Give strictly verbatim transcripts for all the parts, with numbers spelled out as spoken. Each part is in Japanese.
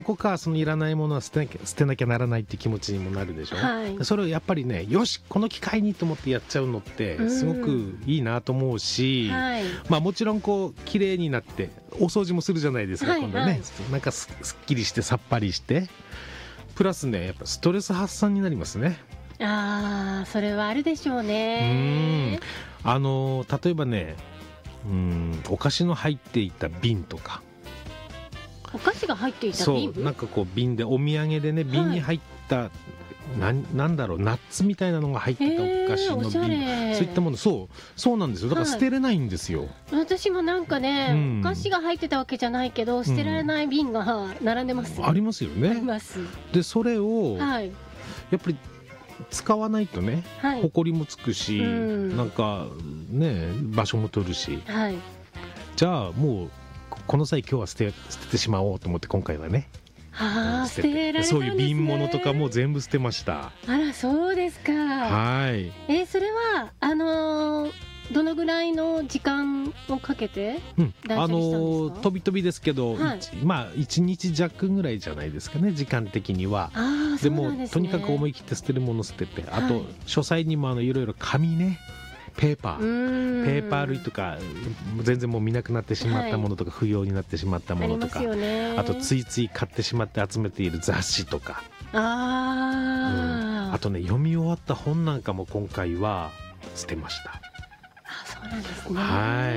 こかそのいらないものは捨てなきゃ捨てなきゃならないって気持ちにもなるでしょ、はい、それをやっぱりね、よしこの機会にと思ってやっちゃうのってすごくいいなと思うし、うん、はい、まあ、もちろんこう綺麗になってお掃除もするじゃないですか、はい、今度ね、はい、なんか す, すっきりしてさっぱりして、プラスねやっぱストレス発散になりますね。 あー、それはあるでしょうね。 うん、あの例えばね、うん、お菓子の入っていた瓶とか、 お菓子が入っていた瓶、 そうなんかこう瓶でお土産でね、瓶に入った、はい、な, なんだろうナッツみたいなのが入ってたお菓子の瓶、そういったもの、そうそうなんですよ。だから捨てれないんですよ、はい、 私もなんかね、うん、お菓子が入ってたわけじゃないけど捨てられない瓶が並んでます、 うん、ありますよね。 あります。 でそれを、はい、やっぱり使わないとね、はい、埃もつくし、うん、なんかね場所も取るし、はい、じゃあもうこの際今日は捨て、捨ててしまおうと思って今回はね、 はあ、捨てられたんですね。 そういう瓶物とかも全部捨てました。 あら、そうですか。 はい。 えー、それはあのー、どのぐらいの時間をかけて断捨離したんですか？うん、あのー、 飛び飛びですけど、はい、まあいちにち弱ぐらいじゃないですかね、時間的には。 あ、 でもとにかく思い切って捨てるもの捨てて、あと、はい、書斎にもあのいろいろ紙ね、ペーパーペーパー類とか全然もう見なくなってしまったものとか、はい、不要になってしまったものとか あ, ね、あとついつい買ってしまって集めている雑誌とか、 あ、 うん、あとね読み終わった本なんかも今回は捨てました。 あ、そうなんですね。 はい、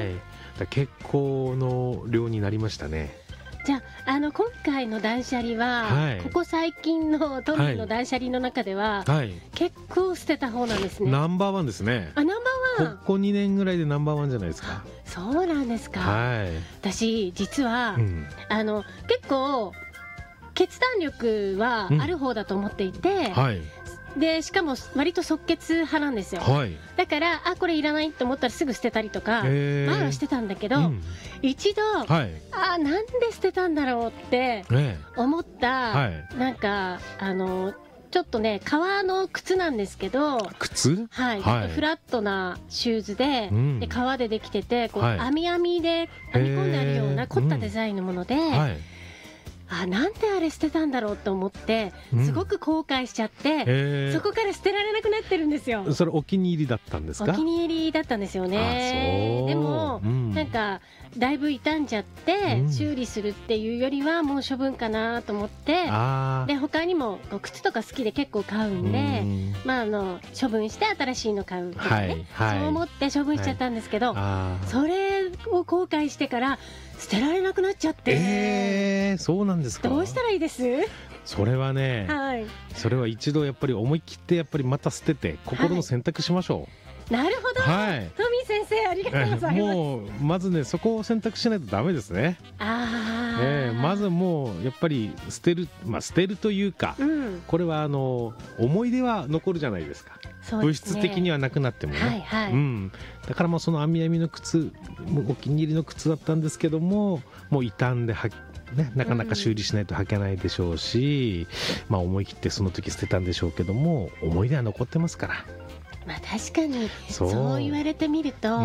だ結構の量になりましたね。 じゃあ、あの今回の断捨離は、はい、ここ最近のトミーの断捨離の中では、はい、結構捨てた方なんですね。 ナンバーワンですね。 あ、ナンバーワン。 ここにねんぐらいでナンバーワンじゃないですか。 そうなんですか。 はい、 私実は、うん、あの結構決断力はある方だと思っていて、うん、はい、でしかも割と即決派なんですよ、はい、だからあこれいらないと思ったらすぐ捨てたりとか、えー、前はしてたんだけど、うん、一度、はい、あなんで捨てたんだろうって思った、えーはい、なんかあのちょっとね革の靴なんですけど、 靴、 はい、はい、フラットなシューズ で,、うん、で革でできててこう、はい、編み編みで編み込んであるような凝ったデザインのもので、えーうん、はい、あなんであれ捨てたんだろうと思ってすごく後悔しちゃって、うん、えー、そこから捨てられなくなってるんですよ。 それお気に入りだったんですか？ お気に入りだったんですよね。でも、うん、なんかだいぶ傷んじゃって、うん、修理するっていうよりはもう処分かなと思って、で他にも靴とか好きで結構買うんで、うん、まあ、あの処分して新しいの買うとかね、はいはい、そう思って処分しちゃったんですけど、はい、それを後悔してから捨てられなくなっちゃって、 えー、そうなんですか。 どうしたらいいです？ それはね、はい、それは一度やっぱり思い切ってやっぱりまた捨てて心の選択しましょう、はい、 なるほど、はい、トミー先生ありがとうございます。 もうまずねそこを選択しないとダメですね。 あ、 えー、まずもうやっぱり捨てる、まあ、捨てるというか、うん、これはあの思い出は残るじゃないですか。そうですね、物質的にはなくなってもね、はいはい、うん、だからもうその編み編みの靴お気に入りの靴だったんですけども、もう傷んではね、なかなか修理しないと履けないでしょうし、うん、まあ、思い切ってその時捨てたんでしょうけども思い出は残ってますから。 まあ、確かにそう言われてみると、うん、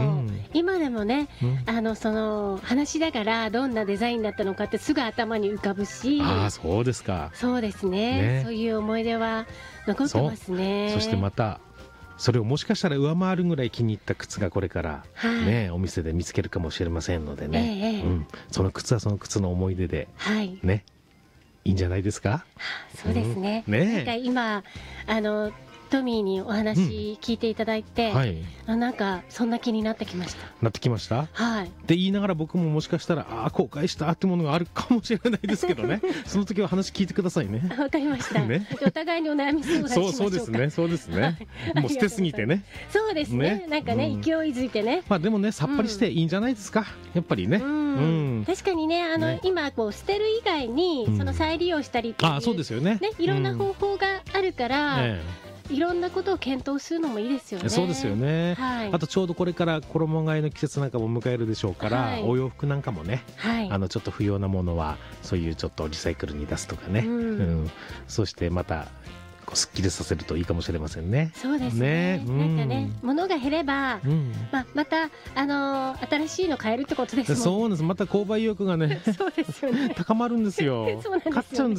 今でもね、うん、あのその話だからどんなデザインだったのかってすぐ頭に浮かぶし。 ああ、そうですか。 そうです ね, ねそういう思い出は残ってますね。 そ, そしてまたそれをもしかしたら上回るぐらい気に入った靴がこれから、ね、はい、お店で見つけるかもしれませんのでね、ええ、うん、その靴はその靴の思い出で、はい、ね、いいんじゃないですか。はあ、そうですね、うん、ね、なんか今あのトミーにお話聞いていただいて、うん、はい、あなんかそんな気になってきました。 なってきました、 はい、 って言いながら僕ももしかしたらああ後悔したってものがあるかもしれないですけどねその時は話聞いてくださいね。 わかりました、ね、お互いにお悩み相談しましょうか。 そうそうですね、そうですね、もう捨てすぎてね。 そうです ね, ねなんかね、うん、勢いづいてね、 まあ、でもねさっぱりしていいんじゃないですか、うん、やっぱりね、うんうん、確かにね、あのね、今こう捨てる以外にその再利用したりっていう、 うん、あそうですよね、 ね、いろんな方法があるから、うん、ね、いろんなことを検討するのもいいですよね。 そうですよね、 はい、 あとちょうどこれから衣替えの季節なんかも迎えるでしょうから、はい、お洋服なんかもね、はい、あのちょっと不要なものはそういうちょっとリサイクルに出すとかね、うんうん、そしてまたこうすっきりさせるといいかもしれませんね。 そうですね。ね、うん、なんかね、物が減れば、うん、まあ、また、あのー、新しいの買えるってことですもんね。 そうなんです。また購買意欲がね、 そうですよね。 高まるんですよ。 そうなんですよね。 買っちゃうんです